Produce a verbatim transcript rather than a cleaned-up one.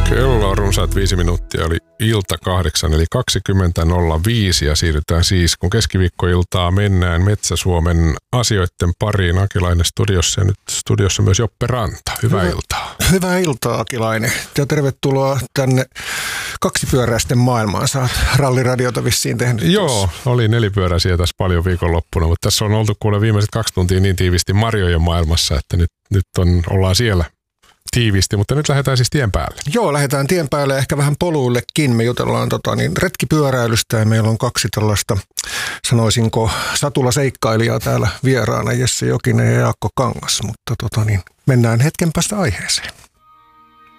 Kello on runsaat viisi minuuttia, oli ilta kahdeksan, eli kaksikymmentä nolla viisi ja siirrytään siis, kun keskiviikkoiltaa mennään Metsä-Suomen asioiden pariin. Akilainen studiossa ja nyt studiossa myös Joppe Ranta. Hyvää Hyvä, iltaa. Hyvää iltaa, Akilainen. Ja tervetuloa tänne kaksipyöräisten maailmaan. Sä oot ralliradiota vissiin tehnyt. Joo, tuossa. oli nelipyöräisiä tässä paljon viikonloppuna, mutta tässä on oltu kuule viimeiset kaksi tuntia niin tiivisti Marjojen maailmassa, että nyt, nyt on, ollaan siellä tiivisti, mutta nyt lähdetään siis tien päälle. Joo, lähdetään tien päälle ja ehkä vähän poluillekin. Me jutellaan tota, niin retkipyöräilystä ja meillä on kaksi tällaista, sanoisinko, satulaseikkailijaa täällä vieraana, Jesse Jokinen ja Jaakko Kangas, mutta tota, niin, mennään hetken päästä aiheeseen.